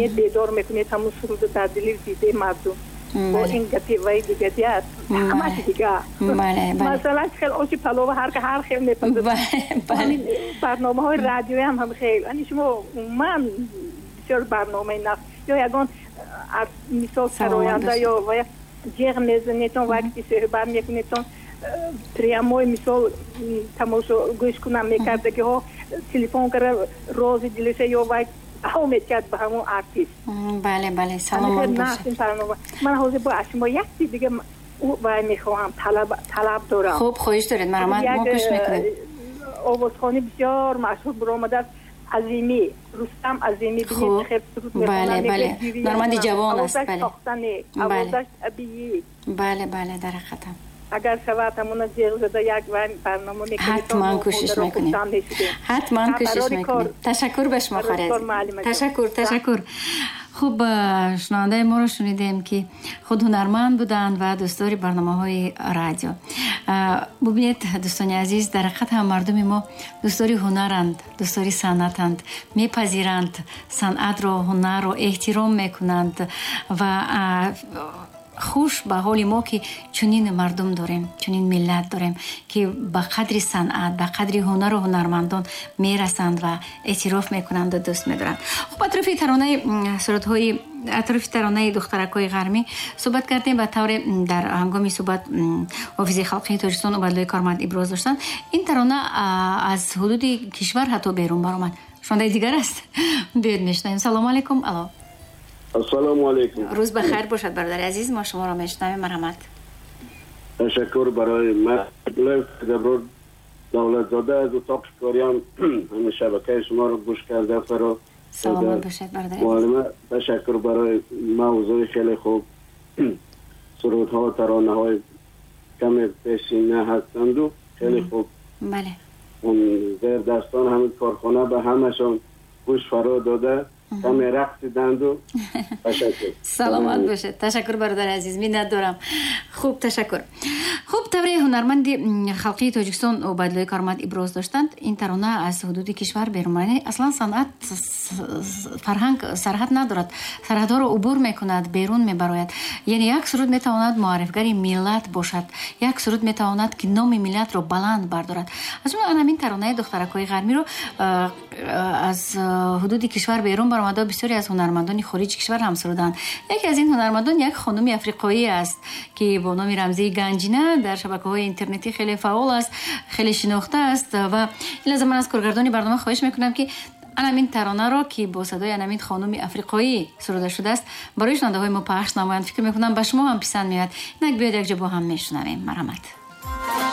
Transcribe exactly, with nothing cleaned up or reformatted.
мемонед бедор мекунед ҳамун суруду дар дили диде мардум бо ин гапи вай дигадият ҳамаи дига масалан хел очи палова ҳар ҳар хел мепазад барномаҳои радиои ҳам ҳам хел ани шумо ман бисёр барномаи наф ё ягон мисол сароянда ё ҷеғ мезанедон вақти суҳбат мекунедон прямой мисол тамошо гӯш кунам мекардагиҳо телефон кара рози дилиша ё вай ҳо мекард ба ҳамон артист бале бале саломат бошед ман ҳозир бо ашмо якчиз дига вай мехоҳам талаб дорам хуб хоҳиш доред марамат мо гӯш мекунем овозхони бисёр машҳур биромадааст азимӣ рустам азимӣ бинед хел суруд бале бале норманди ҷавон аст бале авозаш табиӣ бале бале дар ҳақиқатам агар шавад ҳамона ҷеғ зада як вай барнома мекунед ҳатман кӯшиш мекунем ҳатман кӯшиш мекунем ташаккур ба шумо харез ташаккур ташаккур хуб шунавандаи моро шунидем ки худ ҳунарманд буданд ва дӯстдори барномаҳои радио бубинед дӯстони азиз дар ҳақиқат ҳам мардуми мо дӯстдори ҳунаранд дӯстдори санъатанд мепазиранд санъатро ҳунарро эҳтиром мекунанд ва хуш ба ҳоли мо ки чунин мардум дорем чунин миллат дорем ки ба қадри санъат ба қадри ҳунару ҳунармандон мерасанд ва эътироф мекунанд ва дӯст медоранд. хуб атрофи таронаи суратҳои атрофи таронаи духтаракҳои ғармӣ суҳбат кардем ба тавре дар ҳангоми суҳбат офиси халқии тоҷикистон убадлои корманд иброз доштанд ин тарона аз ҳудуди кишвар ҳатто берун баромад шунавандаи дигар аст биёед мешунавем. салому алайкум. алло ассалому алайкум. рӯз бахайр бошад бародари азиз мо шуморо мешунавем. марҳамат. ташаккур барои матлаб габрор давлатзода аз утоқ шикориам ҳамин шабакаи шуморо гӯш карда фаро саломат бошед бародари муаллима. ташаккур барои мавзӯи хеле хуб сурудҳо таронаҳои каме пешина ҳастанду хеле хуб бале зердастон ҳамин корхона ба ҳамашон гӯш фаро дода каме рақсиданду ташаккур. саломат бошед. ташаккур бародари азиз миннат дорам. хуб ташаккур. хуб тавре ҳунарманди халқии тоҷикистон убайдуллои корманд иброз доштанд ин тарона аз ҳудуди кишвар берун барояд аслан санъат фарҳанг сарҳад надорад сарҳадҳоро убур мекунад берун мебарояд яъне як суруд метавонад муаррифгари миллат бошад як суруд метавонад ки номи миллатро баланд бардорад. аз ҷумла ҳамин таронаи духтаракҳои ғармиро аз ҳудуди кишвар берун баромада бисёре аз ҳунармандони хориҷи кишвар ҳам суруданд. яке аз ин ҳунармандон як хонуми африқоӣ аст ки бо номи рамзии ганҷина дар шабакаҳои интернетӣ хеле фаъол аст хеле шинохта аст ва илаза ман аз коргардони барнома хоҳиш мекунам ки анамин таронаро ки бо садои анамин хонуми африқоӣ суруда шудааст барои шунавандаҳои мо пахш намоянд. фикр мекунам ба шумо ҳам писанд меояд. инак биёед якҷо бо ҳам мешунавем. марҳамат.